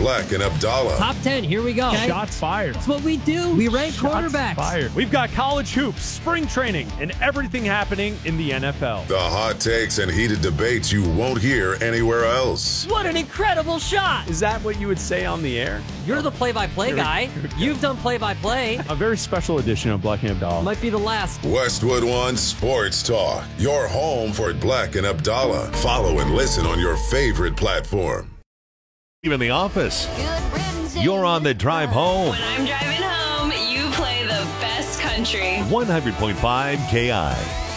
Black and Abdallah. Top 10, here we go. Okay. Shots fired. That's what we do. We rank quarterbacks. Fired. We've got college hoops, spring training, and everything happening in the NFL. The hot takes and heated debates you won't hear anywhere else. What an incredible shot. Is that what you would say on the air? You're the play-by-play guy. You've done play-by-play. A very special edition of Black and Abdallah. Might be the last. Westwood One Sports Talk, your home for Black and Abdallah. Follow and listen on your favorite platform. Even the office. You're on the drive home. When I'm driving home, you play the best country. 100.5 KI.